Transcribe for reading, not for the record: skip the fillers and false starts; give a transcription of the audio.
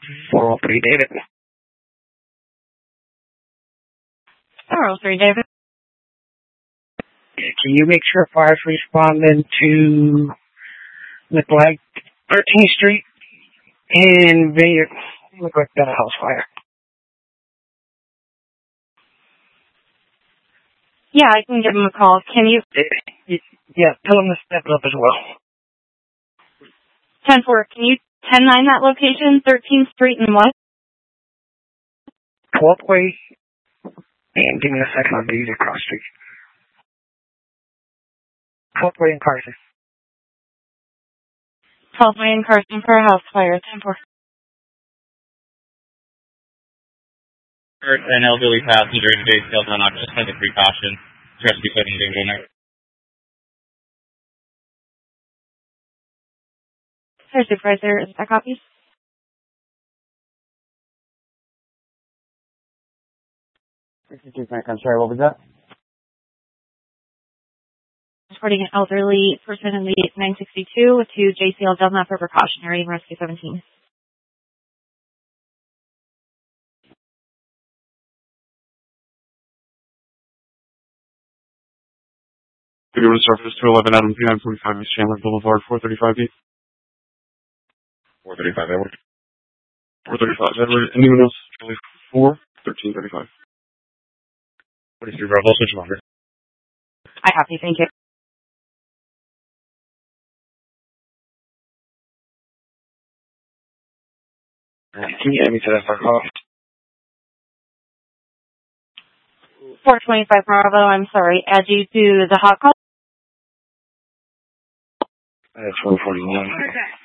403 David. 403 David. Can you make sure fire's responding to neglect 13th Street and neglect that house fire? Yeah, I can give him a call. Can you? Yeah, tell him to step up as well. 10-4, can you 10-9 that location? 13th Street and what? 12th Way. And give me a second, I'll be easy cross street. 12th Way in Carson. 12th Way in Carson for a house fire. 10-4. An elderly passenger in Baysdale done not just under precaution. Rescue setting danger next. Sir Supervisor, is that copy? I'm sorry, what was that? Reporting an elderly person in the 962 to JCL Delma for precautionary and rescue 17. Could you surface to 11 Adam 3945 East Chandler Boulevard, 435 East? 435 Edward. 435 Edward. Anyone else? 4, 1335. 43 Bravo, switch longer. I copy, thank you. Can you add me to that fire call? 425 Bravo, I'm sorry. Add you to the hot call? That's 441.